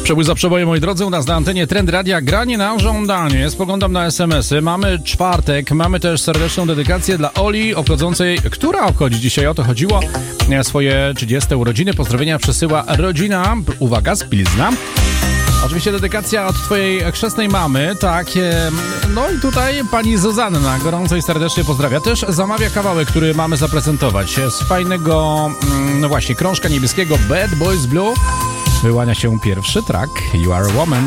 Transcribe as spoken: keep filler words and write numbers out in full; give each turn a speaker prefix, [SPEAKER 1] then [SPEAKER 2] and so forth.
[SPEAKER 1] Przebój za przebojem, moi drodzy, u nas na antenie Trend Radia, granie na żądanie. Spoglądam na es em esy. Mamy czwartek, mamy też serdeczną dedykację dla Oli, obchodzącej, która obchodzi dzisiaj, o to chodziło, swoje trzydzieste urodziny. Pozdrowienia przesyła rodzina, uwaga, z Pilzna. Oczywiście dedykacja od twojej chrzestnej mamy, tak, no i tutaj pani Zuzanna gorąco i serdecznie pozdrawia. Też zamawia kawałek, który mamy zaprezentować. Z fajnego, no właśnie, krążka niebieskiego Bad Boys Blue wyłania się pierwszy track, You Are a Woman.